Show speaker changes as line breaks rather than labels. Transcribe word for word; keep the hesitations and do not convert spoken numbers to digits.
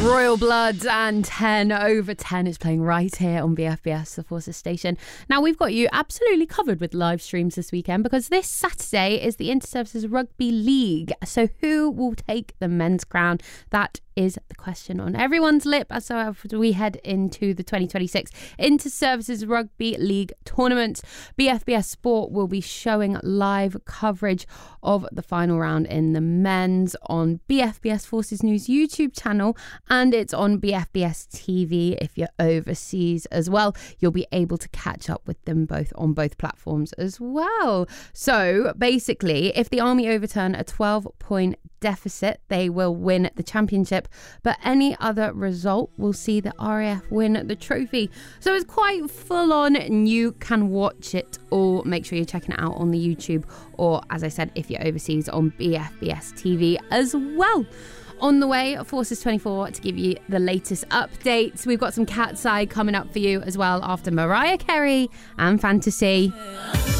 Royal Blood and ten over ten is playing right here on B F B S, the Forces station. Now, we've got you absolutely covered with live streams this weekend because this Saturday is the Inter-Services Rugby League. So who will take the men's crown? That is the question on everyone's lip as we head into the twenty twenty-six Inter-Services Rugby League tournament. B F B S Sport will be showing live coverage of the final round in the men's on B F B S Forces News YouTube channel, and it's on B F B S T V if you're overseas as well. You'll be able to catch up with them both on both platforms as well. So basically, if the Army overturn a twelve point deficit, they will win the championship, but any other result will see the R A F win the trophy. So it's quite full on, and you can watch it all. Make sure you're checking it out on the YouTube, or as I said, if you're overseas, on B F B S T V as well. On the way, Forces twenty-four to give you the latest updates. We've got some Cat's Eye coming up for you as well after Mariah Carey and Fantasy.